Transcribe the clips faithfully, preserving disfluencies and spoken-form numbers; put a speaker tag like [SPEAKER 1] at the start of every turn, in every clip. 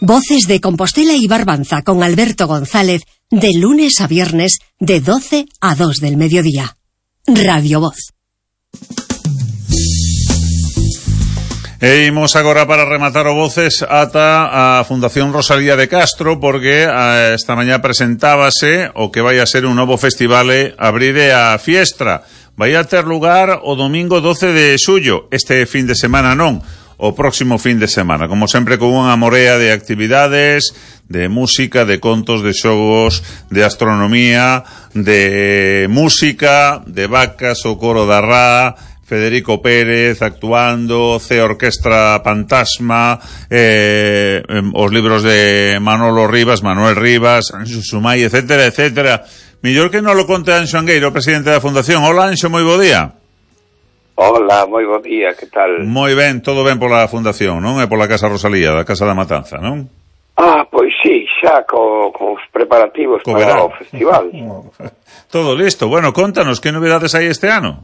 [SPEAKER 1] Voces de Compostela y Barbanza con Alberto González, de lunes a viernes, de doce a dos del mediodía. Radio Voz.
[SPEAKER 2] E imos agora para rematar o Voces ata a Fundación Rosalía de Castro, porque a, esta mañá presentábase o que vai a ser un novo festival Abride a Fiestra. Vai a ter lugar o domingo doce de xullo, este fin de semana non, o próximo fin de semana, como sempre con unha morea de actividades, de música, de contos, de xogos, de astronomía, de música, de vacas, o coro da Rá, Federico Pérez actuando, C Orquestra Pantasma, eh, os libros de Manolo Rivas, Manuel Rivas, Anxo Sumai, etcétera, etcétera. Millor que non lo conte Anxo Angueiro, presidente da Fundación. Hola, Anxo, moi bo día.
[SPEAKER 3] Hola, moi bo día, que tal?
[SPEAKER 2] Moi ben, todo ben pola Fundación, non? E pola Casa Rosalía, da Casa da Matanza, non?
[SPEAKER 3] Ah, pois sí, xa co, co os preparativos co para verán. O festival.
[SPEAKER 2] Todo listo. Bueno, contanos, que novedades hai este ano?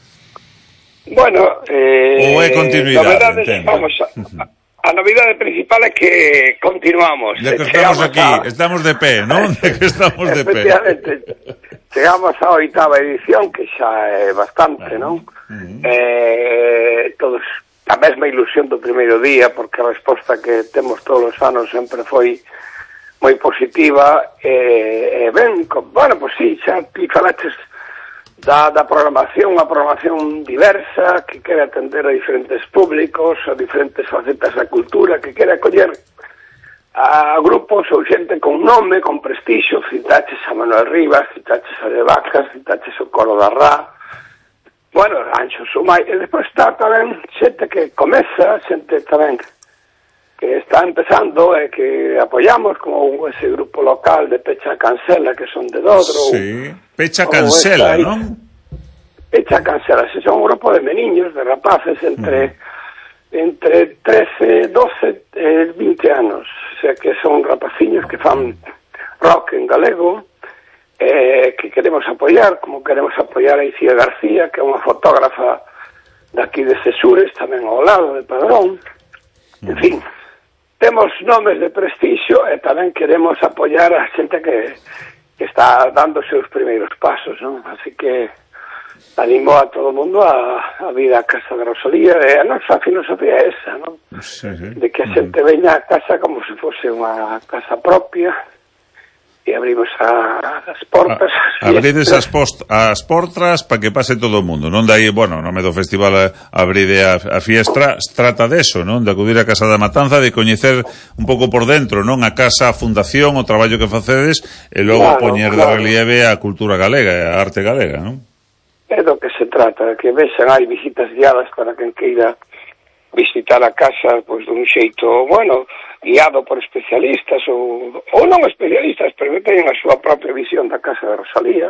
[SPEAKER 3] Bueno, eh...
[SPEAKER 2] Ou é continuidade,
[SPEAKER 3] novedades, vamos a, a novidade principal é que continuamos.
[SPEAKER 2] De que estamos aquí, a... estamos de pé, non? De que estamos de pé.
[SPEAKER 3] Efectivamente. Chegamos á oitava edición, que xa é bastante, non? Uh-huh. Eh, todos a mesma ilusión do primeiro día, porque a resposta que temos todos os anos sempre foi moi positiva. E eh, eh, ben, bueno, pois sí, xa ti falaches da, da programación, unha programación diversa, que quere atender a diferentes públicos, a diferentes facetas da cultura, que quere acoller a grupos ou xente con nome, con prestixio. Citaches a Manuel Rivas, citaches a De Vacas, citaches o coro da Rá, bueno, Anxo Sumai, e despois está tamén xente que comeza, xente tamén que está empezando e que apoyamos, como ese grupo local de Pecha Cancela, que son de Dodro.
[SPEAKER 2] Sí, Pecha Cancela, non?
[SPEAKER 3] Pecha Cancela, ese son un grupo de meniños, de rapaces entre... Mm. entre trece, doce e vinte anos, o sea que son rapaciños que fan rock en galego, eh, que queremos apoiar, como queremos apoiar a Icía García, que é unha fotógrafa daqui de Cesures, tamén ao lado de Padrón. En fin, temos nomes de prestixio e tamén queremos apoiar a xente que, que está dando os seus primeiros pasos, non? Así que animo a todo o mundo a, a vir a Casa de Rosalía, e a nosa filosofía é esa, non?
[SPEAKER 2] Sí, sí.
[SPEAKER 3] De que a xente veña a casa como se fose unha casa propia e abrimos a, as portas.
[SPEAKER 2] A, abrides as, post, as portas para que pase todo o mundo, non? Daí, bueno, nome do festival Abride a, a Fiestra, trata deso, non? De acudir a Casa da Matanza, de coñecer un pouco por dentro, non? A casa, a fundación, o traballo que facedes, e logo claro, poñer claro. de relieve a cultura galega, a arte galega, non?
[SPEAKER 3] É do que se trata, que vexan, hai visitas guiadas para quen queira visitar a casa, pois dun xeito, bueno, guiado por especialistas ou, ou non especialistas, pero que teñen a súa propia visión da Casa de Rosalía.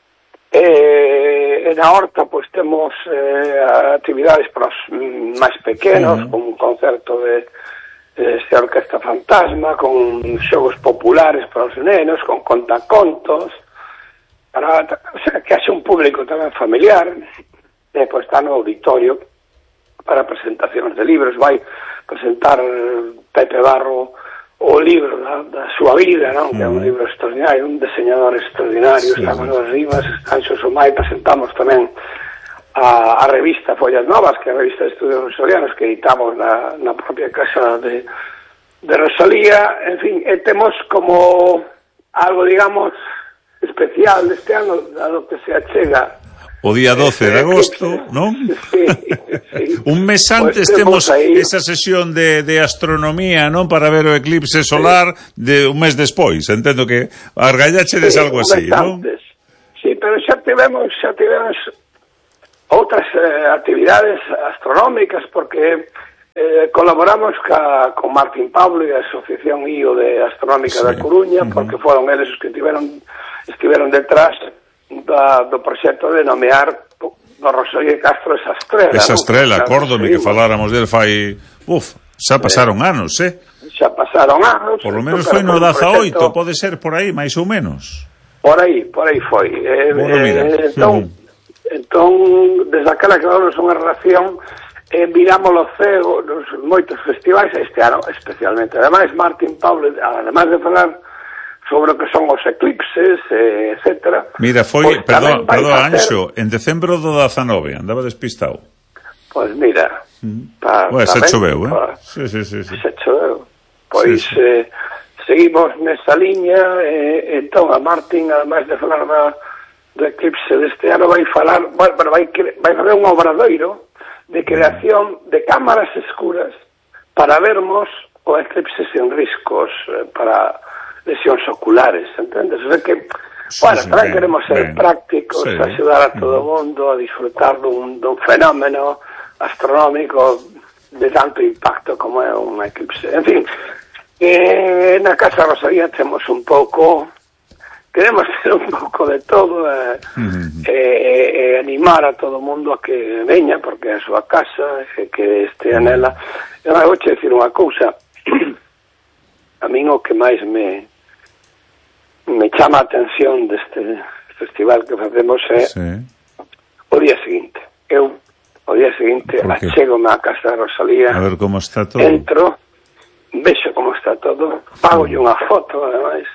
[SPEAKER 3] E, e na horta, pois temos eh, actividades para os máis pequenos, uh-huh. con un concerto de este Orquestra Fantasma, con xogos populares para os nenos, con contacontos, para, o sea, que haxe un público tamén familiar. E pois está no auditorio para presentacións de libros. Vai presentar Pepe Barro o libro da, da súa vida, non? Que é un libro extraordinario, un diseñador extraordinario. Sí. Está Manuel Rivas, está Anxo Sumai. Presentamos tamén a, a revista Follas Novas, que é a revista de estudios rosalianos que editamos na, na propia Casa de, de Rosalía. En fin, e temos como algo, digamos, especial deste ano, dado que se achega
[SPEAKER 2] o día doce de agosto, non?
[SPEAKER 3] Sí, sí.
[SPEAKER 2] Un mes antes pues temos esa sesión de, de astronomía, non? Para ver o eclipse solar sí. de un mes despois. Entendo que argallachedes sí, algo así, non?
[SPEAKER 3] Sí, pero xa tivemos, xa tivemos outras eh, actividades astronómicas, porque eh, colaboramos ca, con Martín Pablo e a Asociación I O de Astronómica sí. da Coruña, uh-huh. porque foron eles os que tiveron estiveron detrás da, do proxecto de nomear do Rosalía de Castro esa estrela.
[SPEAKER 2] Esa estrela,
[SPEAKER 3] ¿no?
[SPEAKER 2] acórdome que faláramos del fai... Uf, xa pasaron eh, anos, eh?
[SPEAKER 3] Xa pasaron anos.
[SPEAKER 2] Por lo menos foi no dezaoito, proxecto... pode ser por aí, máis ou menos.
[SPEAKER 3] Por aí, por aí foi. Eh,
[SPEAKER 2] bueno, mira.
[SPEAKER 3] Eh, entón, uh-huh. entón, desde aquela que vamos unha relación e mirámoslo cego nos moitos festivais este ano, especialmente. Ademais, Martín Pablo, ademais de falar sobre o que son os eclipses, eh, etcétera.
[SPEAKER 2] Mira, foi,
[SPEAKER 3] pues,
[SPEAKER 2] perdón, perdón,
[SPEAKER 3] facer...
[SPEAKER 2] Anxo, en decembro do dezanove, andaba despistado.
[SPEAKER 3] Pois pues mira,
[SPEAKER 2] mm.
[SPEAKER 3] pa,
[SPEAKER 2] bueno, se choveu, eh?
[SPEAKER 3] Pa,
[SPEAKER 2] sí, sí, sí, sí.
[SPEAKER 3] Se choveu. Pois sí, sí. Eh, seguimos nesa liña, eh, entón a Martín, ademais de falar da, do eclipse deste ano, vai falar, bueno, vai, vai fazer un obradoiro de creación de cámaras escuras para vermos o eclipse sen riscos, eh, para lesións oculares, entendes? O sea que, sí, bueno, sí, tamén queremos ser ben prácticos, sí, axudar a todo o mundo a disfrutar dun, dun fenómeno astronómico de tanto impacto como é un eclipse. En fin, eh, na Casa Rosalía temos un pouco, queremos ter un pouco de todo, eh, uh-huh. eh, eh, animar a todo o mundo a que veña, porque é a súa casa, eh, que estea uh-huh. nela. Eu vou che dicir unha cousa, a min o que máis me me chama a atención deste festival que facemos é sí. o día seguinte. Eu, o día seguinte, achégome á Casa de Rosalía,
[SPEAKER 2] a ver como está todo,
[SPEAKER 3] entro, vexo como está todo, pago unha foto, ademais,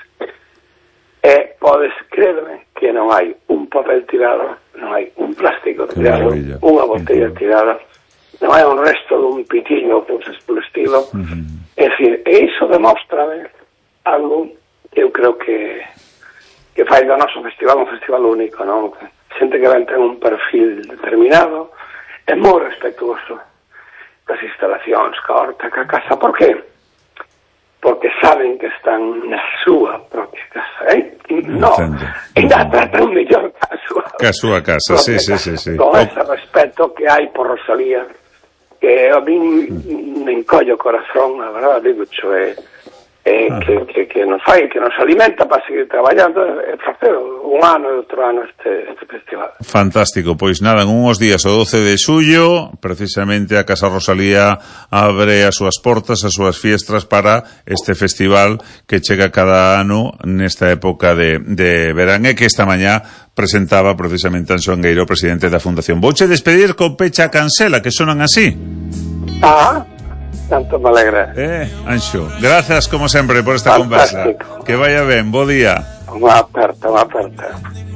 [SPEAKER 3] e podes creerme que non hai un papel tirado, non hai un plástico tirado, unha botella tirada, non hai un resto dun pitiño, cousas polo estilo. Uh-huh. É dicir, e iso demóstrame algo que eu creo que que fai do noso festival un festival único, non? Xente que ven ten un perfil determinado, é moi respetuoso das instalacións, ca horta, ca casa. Por que? Porque saben que están na súa propia casa, eh? No, ainda tratan mellor ca súa
[SPEAKER 2] ca súa casa, sí, sí, sí, sí.
[SPEAKER 3] Con ese respeto que hai por Rosalía, que a min me encollo o corazón, a verdade, digo, xo, é eh, que, que, que nos fai, que nos alimenta para seguir traballando e facer un ano e outro ano este, este festival.
[SPEAKER 2] Fantástico, pois nada, en uns días o doce de xullo, precisamente a Casa Rosalía abre as súas portas, as súas fiestras para este festival que chega cada ano nesta época de, de verán, e que esta mañá presentaba precisamente Anxo Angueiro, presidente da Fundación. Vouche despedir con Pecha Cancela, que sonan así.
[SPEAKER 3] Ah, tanto me alegra.
[SPEAKER 2] Eh, Anxo, gracias como sempre por esta
[SPEAKER 3] Fantástico.
[SPEAKER 2] Conversa. Que vaya ben, bo día.
[SPEAKER 3] Unha aperta, unha aperta.